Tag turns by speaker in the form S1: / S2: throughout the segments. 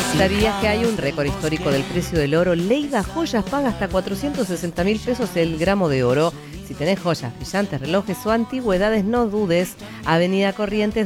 S1: ¿Sabías que hay un récord histórico del precio del oro? Leiva Joyas paga hasta 460.000 pesos el gramo de oro. Si tenés joyas, brillantes, relojes o antigüedades, no dudes. Avenida Corrientes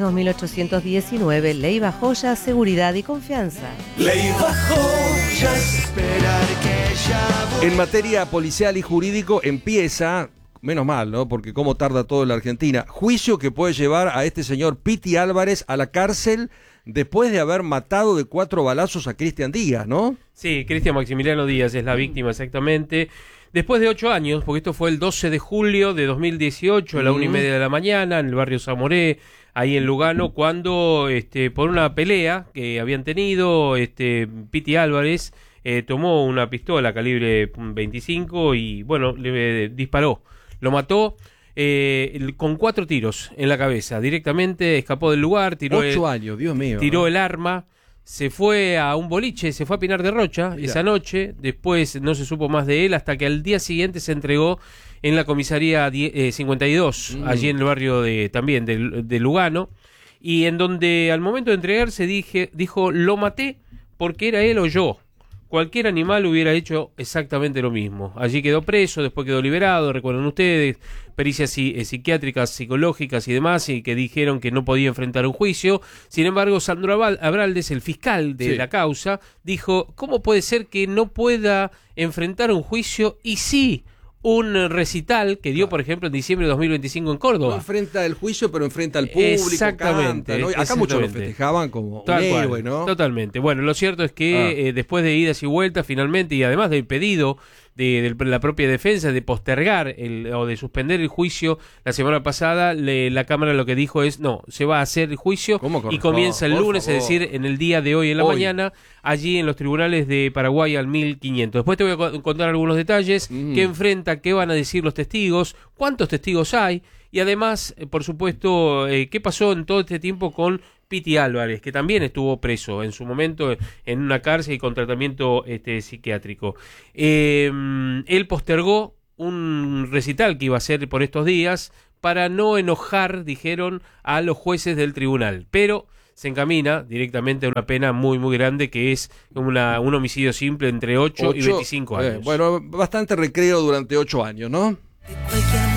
S1: 2819, Leiva Joyas, seguridad y confianza.
S2: Leiva Joyas, esperar que ya...
S3: En materia policial y jurídico empieza, menos mal, ¿no? Porque cómo tarda todo en la Argentina, juicio que puede llevar a este señor Piti Álvarez a la cárcel después de haber matado de 4 balazos a Cristian Díaz, ¿no?
S4: Sí, Cristian Maximiliano Díaz es la víctima exactamente. Después de 8 años, porque esto fue el 12 de julio de 2018, a la 1:30 de la mañana, en el barrio Zamoré, ahí en Lugano, cuando por una pelea que habían tenido, Piti Álvarez tomó una pistola calibre 25 y, bueno, le disparó. Lo mató con 4 tiros en la cabeza. Directamente escapó del lugar, tiró
S3: 8 años, Dios mío.
S4: Tiró el arma. Se fue a un boliche, se fue a Pinar de Rocha esa noche, después no se supo más de él hasta que al día siguiente se entregó en la comisaría 52, allí en el barrio también de Lugano, y en donde al momento de entregarse dijo, lo maté porque era él o yo. Cualquier animal hubiera hecho exactamente lo mismo. Allí quedó preso, después quedó liberado, recuerdan ustedes, pericias psiquiátricas, psicológicas y demás, y que dijeron que no podía enfrentar un juicio. Sin embargo, Sandro Abraldes, el fiscal de la causa, dijo, ¿cómo puede ser que no pueda enfrentar un juicio? Y sí, un recital que dio, por ejemplo, en diciembre de 2025 en Córdoba.
S3: No enfrenta el juicio, pero enfrenta al público.
S4: Exactamente.
S3: Canta, ¿no? Acá muchos lo festejaban como un héroe, ¿no?
S4: Totalmente. Bueno, lo cierto es que después de idas y vueltas, finalmente, y además del pedido de la propia defensa de postergar o de suspender el juicio la semana pasada, la Cámara lo que dijo es, no, se va a hacer el juicio y comienza el lunes, es decir, en el día de hoy en la mañana, allí en los tribunales de Paraguay al 1500. Después te voy a contar algunos detalles, qué enfrenta, qué van a decir los testigos, cuántos testigos hay, y además, por supuesto, qué pasó en todo este tiempo con Piti Álvarez, que también estuvo preso en su momento en una cárcel y con tratamiento psiquiátrico. Él postergó un recital que iba a hacer por estos días para no enojar, dijeron, a los jueces del tribunal, pero se encamina directamente a una pena muy, muy grande, que es un homicidio simple entre 8 y 25 años.
S3: Bueno, bastante recreo durante 8 años, ¿no?